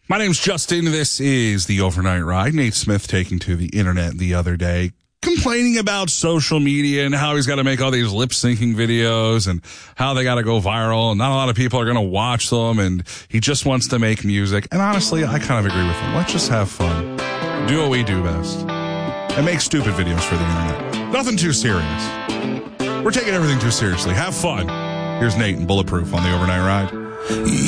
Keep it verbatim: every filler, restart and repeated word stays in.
My name's Justin. This is the Overnight Ride. Nate Smith taking to the internet the other day, complaining about social media and how he's got to make all these lip-syncing videos and how they got to go viral and not a lot of people are going to watch them, and he just wants to make music. And honestly, I kind of agree with him. Let's just have fun. Do what we do best. And make stupid videos for the internet. Nothing too serious. We're taking everything too seriously. Have fun. Here's Nate and Bulletproof on the Overnight Ride.